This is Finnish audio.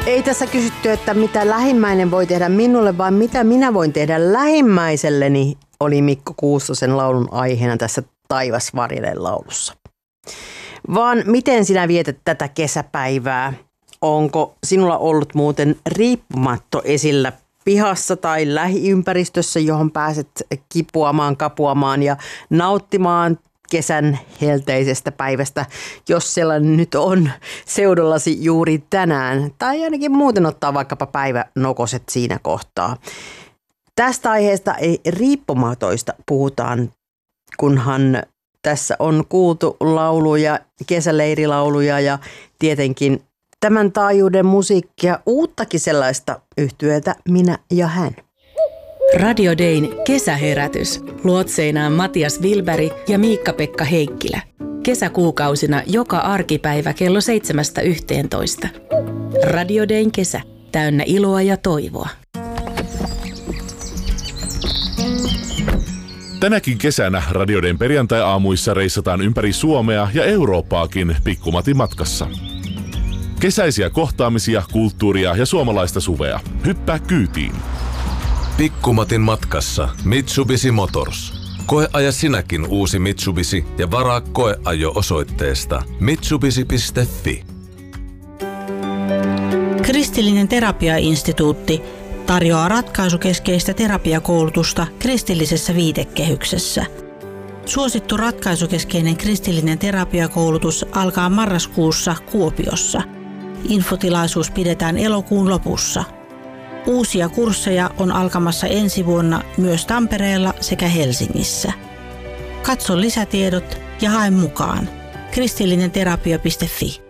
Ei tässä kysytty, että mitä lähimmäinen voi tehdä minulle, vaan mitä minä voin tehdä lähimmäiselleni, oli Mikko Kuustosen laulun aiheena tässä Taivasvarjelen laulussa. Vaan miten sinä vietät tätä kesäpäivää? Onko sinulla ollut muuten riippumatto esillä pihassa tai lähiympäristössä, johon pääset kipuamaan, kapuamaan ja nauttimaan kesän helteisestä päivästä, jos sellainen nyt on seudullasi juuri tänään, tai ainakin muuten ottaa vaikkapa päivänokoset siinä kohtaa. Tästä aiheesta ei riippumatoista puhutaan, kunhan tässä on kuultu lauluja, kesäleirilauluja ja tietenkin tämän taajuuden musiikkia, uuttakin sellaista yhtyetä Minä ja hän. Radio Dayn kesäherätys. Luotseinaan Matias Wilberg ja Miikka-Pekka Heikkilä. Kesäkuukausina joka arkipäivä kello 7–11. Radio Dayn kesä. Täynnä iloa ja toivoa. Tänäkin kesänä Radio Dayn perjantai-aamuissa reissataan ympäri Suomea ja Eurooppaakin Pikkumatin matkassa. Kesäisiä kohtaamisia, kulttuuria ja suomalaista suvea. Hyppää kyytiin. Pikkumatin matkassa Mitsubishi Motors. Koeaja sinäkin uusi Mitsubishi ja varaa koeajo osoitteesta mitsubishi.fi. Kristillinen terapiainstituutti tarjoaa ratkaisukeskeistä terapiakoulutusta kristillisessä viitekehyksessä. Suosittu ratkaisukeskeinen kristillinen terapiakoulutus alkaa marraskuussa Kuopiossa. Infotilaisuus pidetään elokuun lopussa. Uusia kursseja on alkamassa ensi vuonna myös Tampereella sekä Helsingissä. Katso lisätiedot ja hae mukaan. kristillinenterapia.fi.